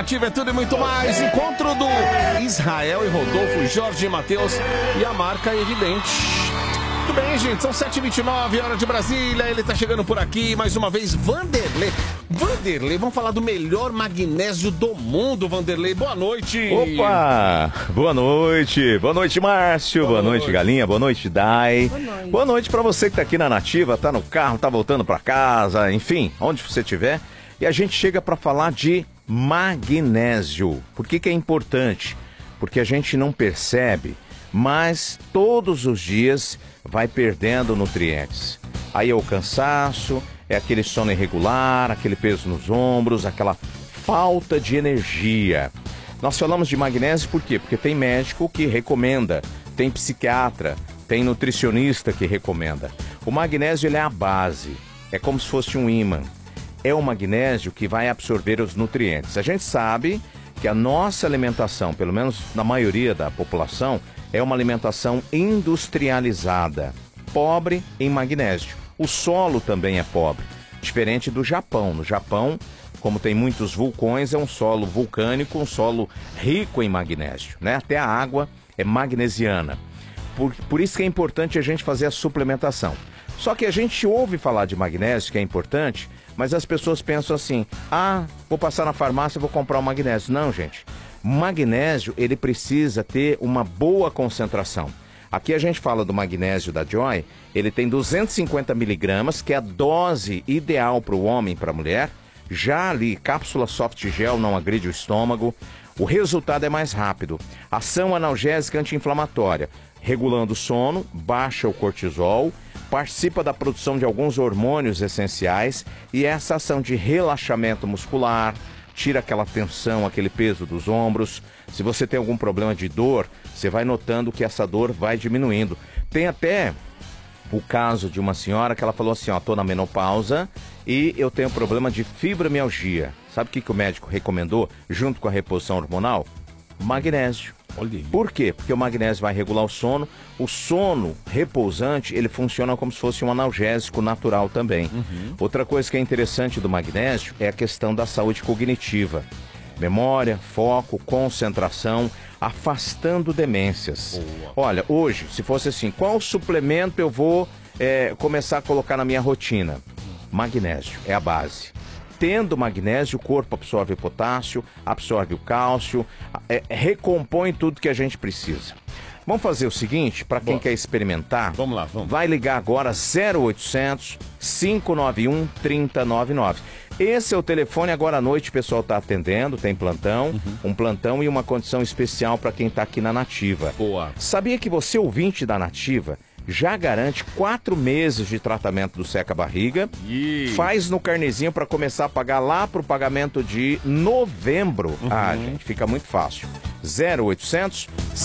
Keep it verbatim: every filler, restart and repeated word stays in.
Nativa é tudo e muito mais. Encontro do Israel e Rodolfo, Jorge e Matheus e a marca Evidente. Tudo bem, gente? São sete e vinte e nove, hora de Brasília. Ele tá chegando por aqui mais uma vez. Vanderlei. Vanderlei, vamos falar do melhor magnésio do mundo, Vanderlei. Boa noite. Opa! Boa noite. Boa noite, Márcio. Boa, Boa noite, noite, Galinha. Boa noite, Dai. Boa noite. Boa noite pra você que tá aqui na Nativa, tá no carro, tá voltando pra casa, enfim, onde você estiver. E a gente chega pra falar de magnésio. Por que que é importante? Porque a gente não percebe, mas todos os dias vai perdendo nutrientes. Aí é o cansaço, é aquele sono irregular, aquele peso nos ombros, aquela falta de energia. Nós falamos de magnésio por quê? Porque tem médico que recomenda, tem psiquiatra, tem nutricionista que recomenda. O magnésio ele é a base, é como se fosse um ímã. É o magnésio que vai absorver os nutrientes. A gente sabe que a nossa alimentação, pelo menos na maioria da população, é uma alimentação industrializada, pobre em magnésio. O solo também é pobre, diferente do Japão. No Japão, como tem muitos vulcões, é um solo vulcânico, um solo rico em magnésio, né? Até a água é magnesiana. Por, por isso que é importante a gente fazer a suplementação. Só que a gente ouve falar de magnésio, que é importante, mas as pessoas pensam assim, ah, vou passar na farmácia e vou comprar o magnésio. Não, gente. Magnésio, ele precisa ter uma boa concentração. Aqui a gente fala do magnésio da Joy, ele tem duzentos e cinquenta miligramas, que é a dose ideal para o homem e para a mulher. Já ali, cápsula soft gel não agride o estômago. O resultado é mais rápido. Ação analgésica anti-inflamatória, regulando o sono, baixa o cortisol, participa da produção de alguns hormônios essenciais e essa ação de relaxamento muscular, tira aquela tensão, aquele peso dos ombros. Se você tem algum problema de dor, você vai notando que essa dor vai diminuindo. Tem até o caso de uma senhora que ela falou assim, ó, tô na menopausa e eu tenho problema de fibromialgia. Sabe o que que o médico recomendou junto com a reposição hormonal? Magnésio. Olha. Por quê? Porque o magnésio vai regular o sono. O sono repousante, ele funciona como se fosse um analgésico natural também. Uhum. Outra coisa que é interessante do magnésio é a questão da saúde cognitiva. Memória, foco, concentração, afastando demências. Boa. Olha, hoje, se fosse assim, qual suplemento eu vou é, começar a colocar na minha rotina? Magnésio, é a base. Tendo magnésio, o corpo absorve o potássio, absorve o cálcio, é, recompõe tudo que a gente precisa. Vamos fazer o seguinte, para quem Boa. quer experimentar, vamos lá, vamos. vai ligar agora zero oitocentos, cinco nove um, três zero nove nove. Esse é o telefone, agora à noite o pessoal está atendendo, tem plantão, uhum. um plantão e uma condição especial para quem está aqui na Nativa. Boa. Sabia que você, ouvinte da Nativa, já garante quatro meses de tratamento do seca-barriga. E... faz no carnezinho para começar a pagar lá pro pagamento de novembro. Uhum. Ah, gente, fica muito fácil. zero oitocentos